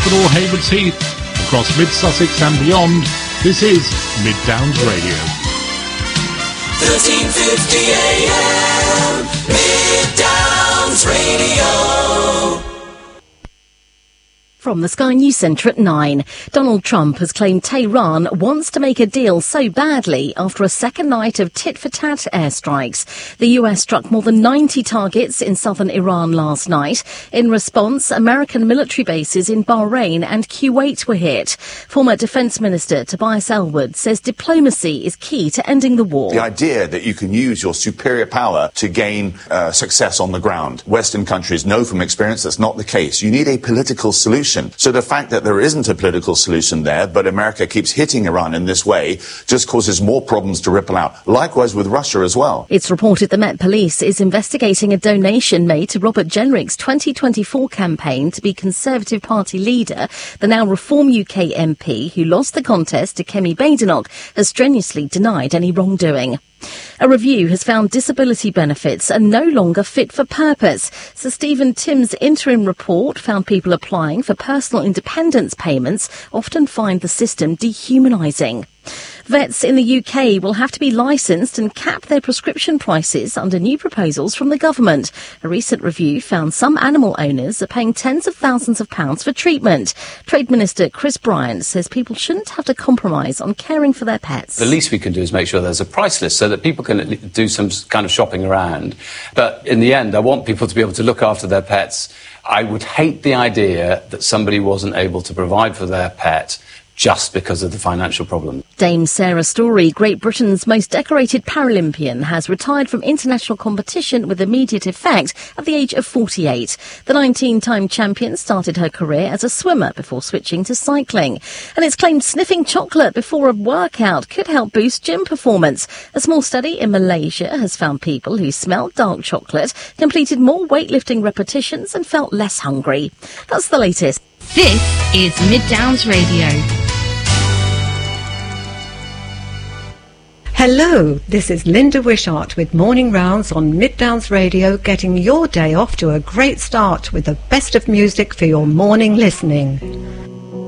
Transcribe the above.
Hospital, Haywards Heath, across Mid-Sussex and beyond, this is Mid Downs Radio. 1350 AM, Mid Downs Radio. From the Sky News Centre at 9, Donald Trump has claimed Tehran wants to make a deal so badly after a second night of tit-for-tat airstrikes. The US struck more than 90 targets in southern Iran last night. In response, American military bases in Bahrain and Kuwait were hit. Former Defence Minister Tobias Ellwood says diplomacy is key to ending the war. The idea that you can use your superior power to gain success on the ground. Western countries know from experience that's not the case. You need a political solution. So the fact that there isn't a political solution there, but America keeps hitting Iran in this way, just causes more problems to ripple out. Likewise with Russia as well. It's reported the Met Police is investigating a donation made to Robert Jenrick's 2024 campaign to be Conservative Party leader. The now Reform UK MP, who lost the contest to Kemi Badenoch, has strenuously denied any wrongdoing. A review has found disability benefits are no longer fit for purpose. Sir Stephen Timms' interim report found people applying for personal independence payments often find the system dehumanising. Vets in the UK will have to be licensed and cap their prescription prices under new proposals from the government. A recent review found some animal owners are paying tens of thousands of pounds for treatment. Trade Minister Chris Bryant says people shouldn't have to compromise on caring for their pets. The least we can do is make sure there's a price list so that people can do some kind of shopping around. But in the end, I want people to be able to look after their pets. I would hate the idea that somebody wasn't able to provide for their pet just because of the financial problem. Dame Sarah Storey, Great Britain's most decorated Paralympian, has retired from international competition with immediate effect at the age of 48. The 19-time champion started her career as a swimmer before switching to cycling. And it's claimed sniffing chocolate before a workout could help boost gym performance. A small study in Malaysia has found people who smelled dark chocolate completed more weightlifting repetitions and felt less hungry. That's the latest. This is Mid Downs Radio. Hello, this is Linda Wishart with Morning Rounds on Mid Downs Radio, getting your day off to a great start with the best of music for your morning listening.